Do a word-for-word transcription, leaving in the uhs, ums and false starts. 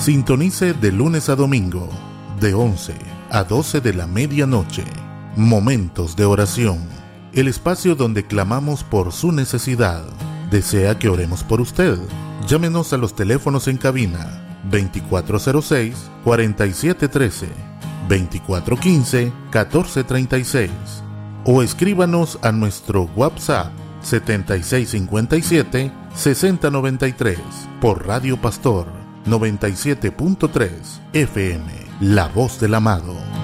Sintonice de lunes a domingo, de once a doce de la medianoche. Momentos de oración, el espacio donde clamamos por su necesidad. ¿Desea que oremos por usted? Llámenos a los teléfonos en cabina veinticuatro cero seis, cuarenta y siete trece, veinticuatro quince, catorce treinta y seis o escríbanos a nuestro WhatsApp setenta y seis cincuenta y siete, sesenta noventa y tres por Radio Pastor noventa y siete punto tres F M, La Voz del Amado.